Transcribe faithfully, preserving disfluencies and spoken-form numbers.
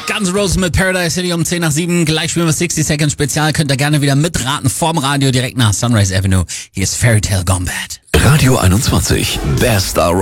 Guns N' Roses mit Paradise City um zehn nach sieben. Gleich spielen wir sixty Seconds Spezial. Könnt ihr gerne wieder mitraten vorm Radio direkt nach Sunrise Avenue. Hier ist Fairy Tale Gone Bad. Radio einundzwanzig, der Star